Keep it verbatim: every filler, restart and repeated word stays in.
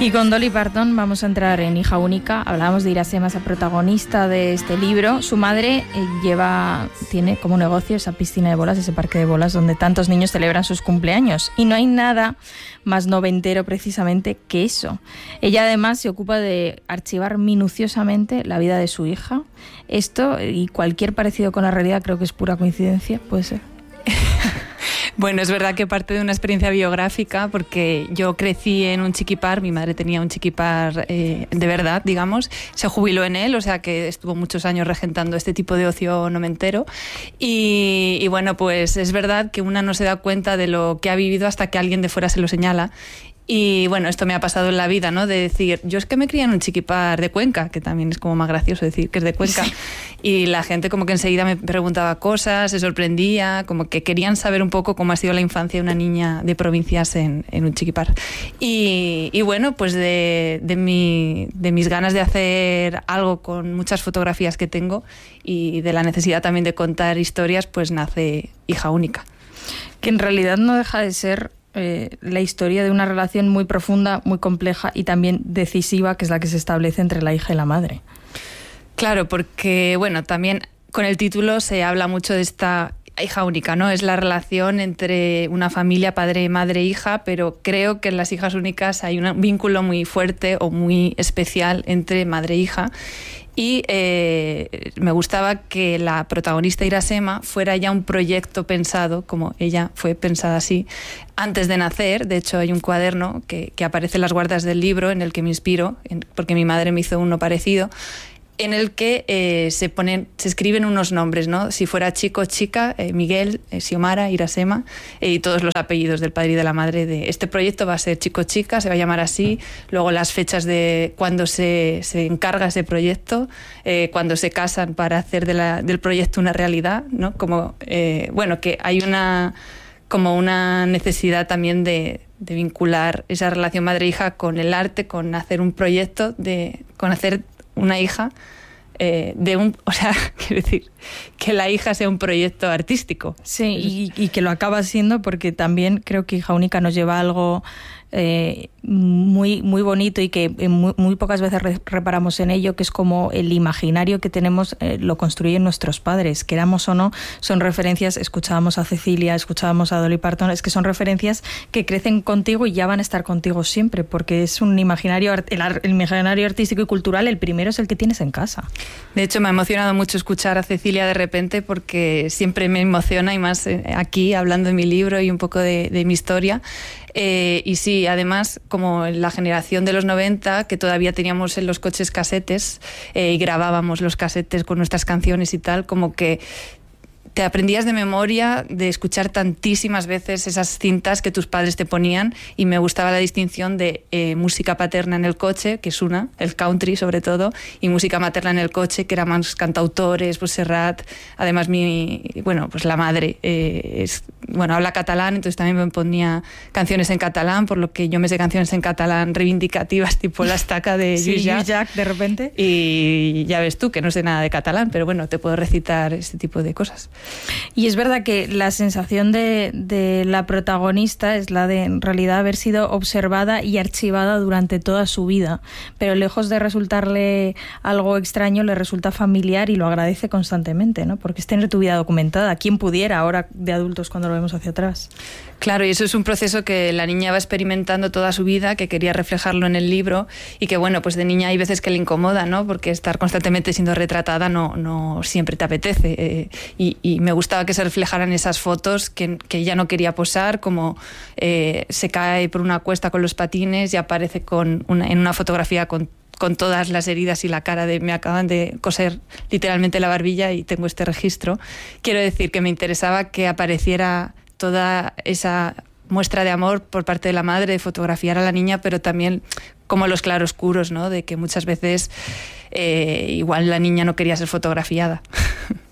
Y con Dolly Parton vamos a entrar en Hija Única. Hablábamos de Irasema, esa protagonista de este libro. Su madre eh, lleva, tiene como negocio esa piscina de bolas, ese parque de bolas donde tantos niños celebran sus cumpleaños. Y no hay nada más noventero precisamente que eso. Ella además se ocupa de archivar minuciosamente la vida de su hija. Esto y cualquier parecido con la realidad creo que es pura coincidencia, puede ser. Bueno, es verdad que parte de una experiencia biográfica, porque yo crecí en un chiquipar, mi madre tenía un chiquipar eh, de verdad, digamos, se jubiló en él, o sea que estuvo muchos años regentando este tipo de ocio nomentero y, y bueno, pues es verdad que una no se da cuenta de lo que ha vivido hasta que alguien de fuera se lo señala. Y bueno, esto me ha pasado en la vida, ¿no? De decir, yo es que me crié en un chiquipar de Cuenca, que también es como más gracioso decir que es de Cuenca, sí. Y la gente como que enseguida me preguntaba cosas, se sorprendía, como que querían saber un poco cómo ha sido la infancia de una niña de provincias en, en un chiquipar. Y, y bueno, pues de, de, mi, de mis ganas de hacer algo con muchas fotografías que tengo y de la necesidad también de contar historias, pues nace Hija Única. Que en realidad no deja de ser Eh, la historia de una relación muy profunda, muy compleja y también decisiva, que es la que se establece entre la hija y la madre. Claro, porque bueno, también con el título se habla mucho de esta hija única, ¿no? Es la relación entre una familia, padre, madre, hija, pero creo que en las hijas únicas hay un vínculo muy fuerte o muy especial entre madre e hija. Y eh, me gustaba que la protagonista Irasema fuera ya un proyecto pensado, como ella fue pensada así, antes de nacer. De hecho, hay un cuaderno que, que aparece en las guardas del libro en el que me inspiro, en, porque mi madre me hizo uno parecido, en el que eh, se ponen, se escriben unos nombres, ¿no? Si fuera chico, chica, eh, Miguel, eh, Xiomara, Irasema, eh, y todos los apellidos del padre y de la madre de este proyecto va a ser chico, chica, se va a llamar así, luego las fechas de cuando se, se encarga ese proyecto, eh, cuando se casan para hacer de la, del proyecto una realidad, ¿no? Como, eh, bueno, que hay una, como una necesidad también de, de vincular esa relación madre-hija con el arte, con hacer un proyecto, de, con hacer una hija eh, de un, o sea, quiero decir, que la hija sea un proyecto artístico. Sí, y, y que lo acaba siendo, porque también creo que Hija Única nos lleva a algo eh, muy, muy bonito y que muy, muy pocas veces re- reparamos en ello, que es como el imaginario que tenemos eh, lo construyen nuestros padres, queramos o no, son referencias. Escuchábamos a Cecilia, escuchábamos a Dolly Parton, es que son referencias que crecen contigo y ya van a estar contigo siempre, porque es un imaginario, el, el imaginario artístico y cultural, el primero es el que tienes en casa. De hecho, me ha emocionado mucho escuchar a Cecilia de repente, porque siempre me emociona, y más aquí hablando de mi libro y un poco de, de mi historia. Eh, y sí, además, como en la generación de los noventa, que todavía teníamos en los coches casetes eh, y grabábamos los casetes con nuestras canciones y tal, como que te aprendías de memoria de escuchar tantísimas veces esas cintas que tus padres te ponían, y me gustaba la distinción de eh, música paterna en el coche, que es una, el country sobre todo, y música materna en el coche, que eran más cantautores, pues Serrat. Además, mi, bueno, pues la madre eh, es, bueno, habla catalán, entonces también me ponía canciones en catalán, por lo que yo me sé canciones en catalán reivindicativas, tipo La Estaca de sí, Lluís Llach, Llach, de repente. Y ya ves tú que no sé nada de catalán, pero bueno, te puedo recitar este tipo de cosas. Y es verdad que la sensación de, de la protagonista es la de en realidad haber sido observada y archivada durante toda su vida, pero lejos de resultarle algo extraño, le resulta familiar y lo agradece constantemente, ¿no? Porque es tener tu vida documentada. ¿Quién pudiera ahora de adultos cuando lo vemos hacia atrás? Claro, y eso es un proceso que la niña va experimentando toda su vida, que quería reflejarlo en el libro, y que bueno, pues de niña hay veces que le incomoda, ¿no? Porque estar constantemente siendo retratada no, no siempre te apetece. Eh, y, y me gustaba que se reflejaran esas fotos que, que ella no quería posar, como eh, se cae por una cuesta con los patines y aparece con una, en una fotografía con con todas las heridas y la cara de me acaban de coser literalmente la barbilla y tengo este registro. Quiero decir que me interesaba que apareciera toda esa muestra de amor por parte de la madre, de fotografiar a la niña, pero también como los claroscuros, ¿no? De que muchas veces eh, igual la niña no quería ser fotografiada.